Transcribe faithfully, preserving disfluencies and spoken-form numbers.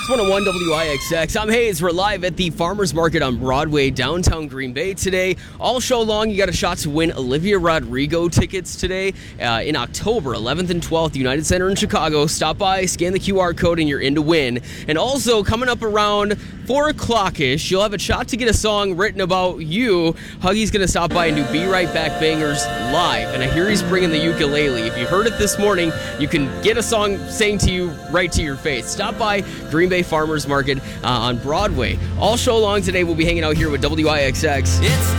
It's one oh one W I X X. I'm Hayes. We're live at the Farmers Market on Broadway, downtown Green Bay today. All show long, you got a shot to win Olivia Rodrigo tickets today uh, in October eleventh and twelfth, United Center in Chicago. Stop by, scan the Q R code, and you're in to win. And also, coming up around four o'clock-ish, you'll have a shot to get a song written about you. Huggy's going to stop by and do Be Right Back Bangers live. And I hear he's bringing the ukulele. If you heard it this morning, you can get a song sang to you right to your face. Stop by Green Bay Farmers Market uh, on Broadway. All show long today, we'll be hanging out here with W I X X. It's